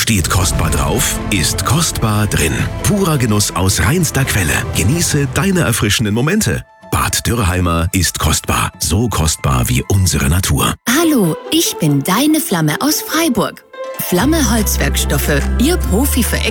Steht kostbar drauf, ist kostbar drin. Purer Genuss aus reinster Quelle. Genieße deine erfrischenden Momente. Bad Dürrheimer ist kostbar. So kostbar wie unsere Natur. Hallo, ich bin deine Flamme aus Freiburg. Flamme Holzwerkstoffe, Ihr Profi für